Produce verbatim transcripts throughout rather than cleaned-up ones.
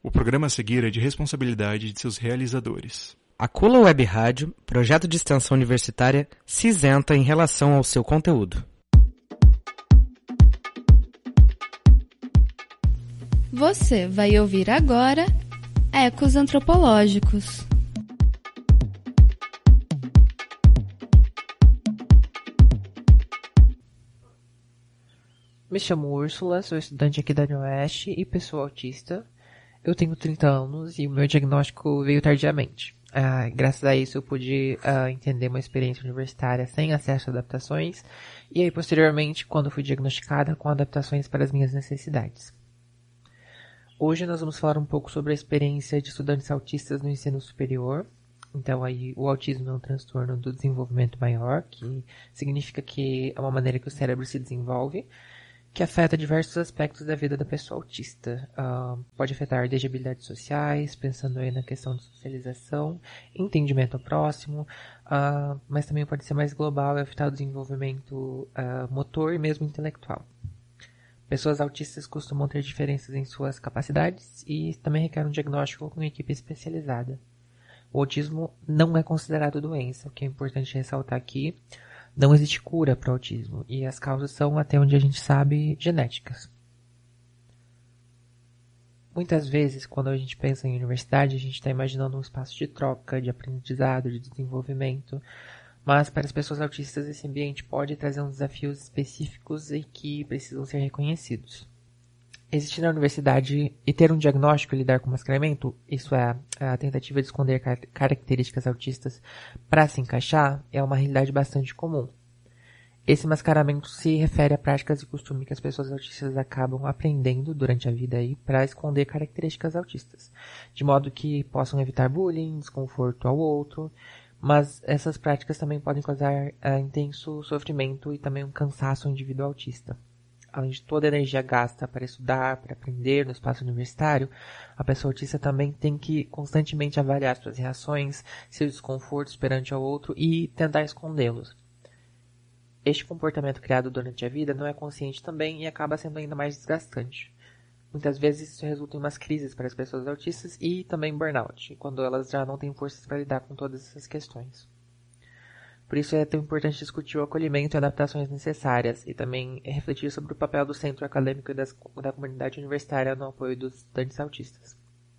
O programa a seguir é de responsabilidade de seus realizadores. A Cula Web Rádio, projeto de extensão universitária, se isenta em relação ao seu conteúdo. Você vai ouvir agora Ecos Antropológicos. Me chamo Úrsula, sou estudante aqui da UniOeste e pessoa autista. Eu tenho trinta anos e o meu diagnóstico veio tardiamente. Ah, graças a isso eu pude ah, entender uma experiência universitária sem acesso a adaptações e aí posteriormente quando fui diagnosticada com adaptações para as minhas necessidades. Hoje nós vamos falar um pouco sobre a experiência de estudantes autistas no ensino superior. Então aí o autismo é um transtorno do desenvolvimento maior, que significa que é uma maneira que o cérebro se desenvolve, que afeta diversos aspectos da vida da pessoa autista. Uh, pode afetar desde habilidades sociais, pensando aí na questão de socialização, entendimento ao próximo, uh, mas também pode ser mais global e afetar o desenvolvimento uh, motor e mesmo intelectual. Pessoas autistas costumam ter diferenças em suas capacidades e também requerem um diagnóstico com uma equipe especializada. O autismo não é considerado doença, o que é importante ressaltar aqui. Não existe cura para o autismo, e as causas são, até onde a gente sabe, genéticas. Muitas vezes, quando a gente pensa em universidade, a gente está imaginando um espaço de troca, de aprendizado, de desenvolvimento, mas para as pessoas autistas esse ambiente pode trazer uns desafios específicos e que precisam ser reconhecidos. Existir na universidade e ter um diagnóstico e lidar com mascaramento, isso é, a tentativa de esconder car- características autistas para se encaixar, é uma realidade bastante comum. Esse mascaramento se refere a práticas e costumes que as pessoas autistas acabam aprendendo durante a vida para esconder características autistas, de modo que possam evitar bullying, desconforto ao outro, mas essas práticas também podem causar uh, intenso sofrimento e também um cansaço ao indivíduo autista. Além de toda a energia gasta para estudar, para aprender no espaço universitário, a pessoa autista também tem que constantemente avaliar suas reações, seus desconfortos perante ao outro e tentar escondê-los. Este comportamento criado durante a vida não é consciente também e acaba sendo ainda mais desgastante. Muitas vezes isso resulta em umas crises para as pessoas autistas e também burnout, quando elas já não têm forças para lidar com todas essas questões. Por isso é tão importante discutir o acolhimento e adaptações necessárias e também refletir sobre o papel do centro acadêmico e das, da comunidade universitária no apoio dos estudantes autistas.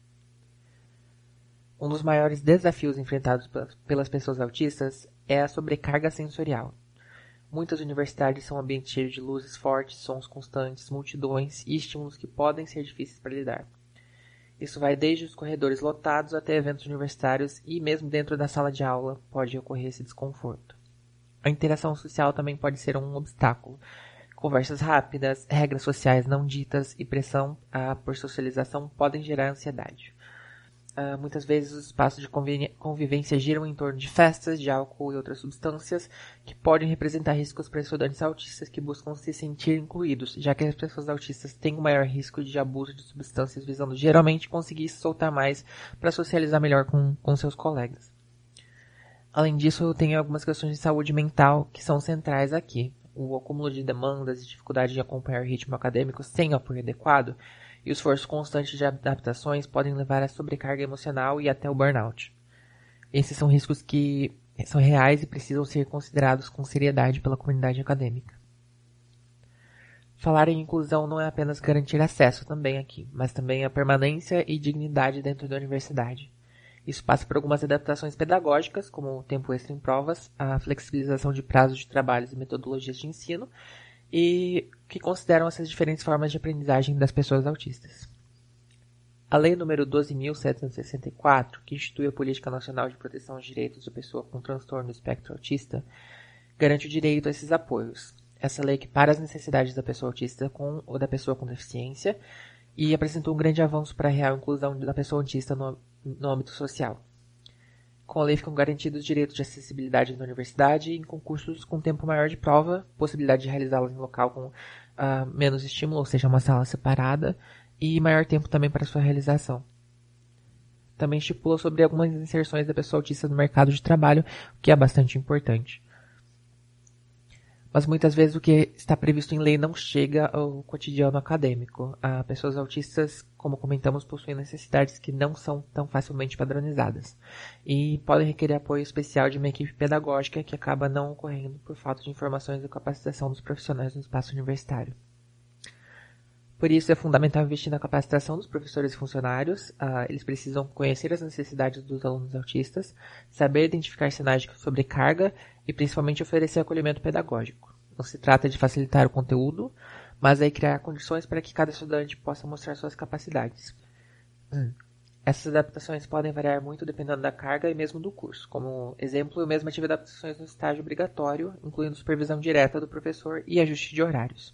Um dos maiores desafios enfrentados pelas pessoas autistas é a sobrecarga sensorial. Muitas universidades são ambientes cheios de luzes fortes, sons constantes, multidões e estímulos que podem ser difíceis para lidar. Isso vai desde os corredores lotados até eventos universitários e mesmo dentro da sala de aula pode ocorrer esse desconforto. A interação social também pode ser um obstáculo. Conversas rápidas, regras sociais não ditas e pressão ah, por socialização podem gerar ansiedade. Ah, muitas vezes os espaços de conviv- convivência giram em torno de festas, de álcool e outras substâncias que podem representar riscos para estudantes autistas que buscam se sentir incluídos, já que as pessoas autistas têm um maior risco de abuso de substâncias, visando geralmente conseguir se soltar mais para socializar melhor com, com seus colegas. Além disso, tem algumas questões de saúde mental que são centrais aqui. O acúmulo de demandas e dificuldade de acompanhar o ritmo acadêmico sem apoio adequado e o esforço constante de adaptações podem levar à sobrecarga emocional e até o burnout. Esses são riscos que são reais e precisam ser considerados com seriedade pela comunidade acadêmica. Falar em inclusão não é apenas garantir acesso também aqui, mas também a permanência e dignidade dentro da universidade. Isso passa por algumas adaptações pedagógicas, como o tempo extra em provas, a flexibilização de prazos de trabalhos e metodologias de ensino, e que consideram essas diferentes formas de aprendizagem das pessoas autistas. A Lei número doze mil setecentos e sessenta e quatro, que institui a Política Nacional de Proteção aos Direitos da Pessoa com Transtorno do Espectro Autista, garante o direito a esses apoios. Essa lei equipara as necessidades da pessoa autista com ou da pessoa com deficiência e apresentou um grande avanço para a real inclusão da pessoa autista no, no âmbito social. Com a lei ficam garantidos direitos de acessibilidade na universidade e em concursos com tempo maior de prova, possibilidade de realizá-los em local com uh, menos estímulo, ou seja, uma sala separada, e maior tempo também para sua realização. Também estipula sobre algumas inserções da pessoa autista no mercado de trabalho, o que é bastante importante. Mas muitas vezes o que está previsto em lei não chega ao cotidiano acadêmico. As pessoas autistas, como comentamos, possuem necessidades que não são tão facilmente padronizadas e podem requerer apoio especial de uma equipe pedagógica que acaba não ocorrendo por falta de informações e capacitação dos profissionais no espaço universitário. Por isso, é fundamental investir na capacitação dos professores e funcionários. Uh, eles precisam conhecer as necessidades dos alunos autistas, saber identificar sinais de sobrecarga e, principalmente, oferecer acolhimento pedagógico. Não se trata de facilitar o conteúdo, mas aí criar condições para que cada estudante possa mostrar suas capacidades. Hum. Essas adaptações podem variar muito dependendo da carga e mesmo do curso. Como exemplo, eu mesmo tive adaptações no estágio obrigatório, incluindo supervisão direta do professor e ajuste de horários.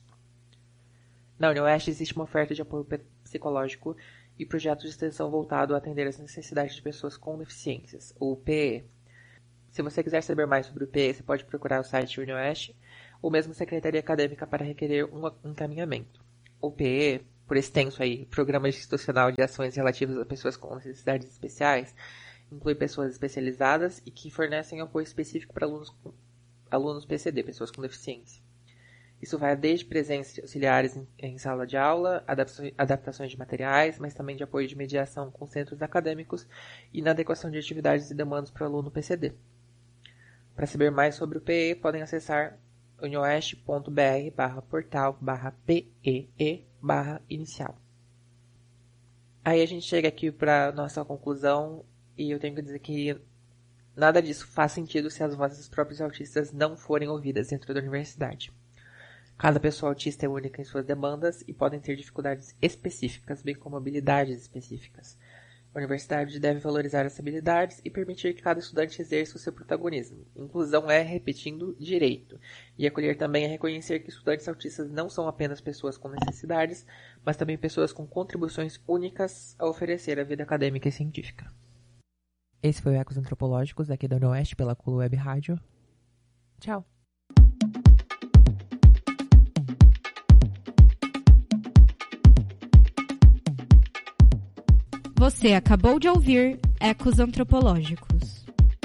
Na UniOeste existe uma oferta de apoio psicológico e projeto de extensão voltado a atender as necessidades de pessoas com deficiências, o P E. Se você quiser saber mais sobre o P E, você pode procurar o site UniOeste ou mesmo Secretaria Acadêmica para requerer um encaminhamento. O P E, por extenso aí, Programa Institucional de Ações Relativas a Pessoas com Necessidades Especiais, inclui pessoas especializadas e que fornecem apoio específico para alunos, alunos P C D, pessoas com deficiência. Isso vai desde presença auxiliares em, em sala de aula, adaptações de materiais, mas também de apoio de mediação com centros acadêmicos e na adequação de atividades e demandas para o aluno P C D. Para saber mais sobre o P E, podem acessar unioeste.br barra portal barra PEE barra inicial. Aí a gente chega aqui para a nossa conclusão e eu tenho que dizer que nada disso faz sentido se as vozes dos próprios autistas não forem ouvidas dentro da universidade. Cada pessoa autista é única em suas demandas e podem ter dificuldades específicas, bem como habilidades específicas. A universidade deve valorizar essas habilidades e permitir que cada estudante exerça o seu protagonismo. Inclusão é, repetindo, direito. E acolher também é reconhecer que estudantes autistas não são apenas pessoas com necessidades, mas também pessoas com contribuições únicas a oferecer à vida acadêmica e científica. Esse foi o Ecos Antropológicos, aqui da UniOeste, pela Culo Web Rádio. Tchau! Você acabou de ouvir Ecos Antropológicos.